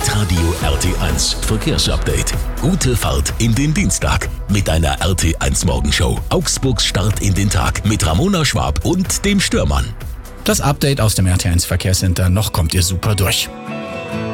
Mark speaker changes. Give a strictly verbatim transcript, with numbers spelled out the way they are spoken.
Speaker 1: Hitradio R T eins Verkehrsupdate. Gute Fahrt in den Dienstag mit einer R T eins Morgenshow. Augsburgs Start in den Tag mit Ramona Schwab und dem Stürmann.
Speaker 2: Das Update aus dem R T eins Verkehrscenter. Noch kommt ihr super durch.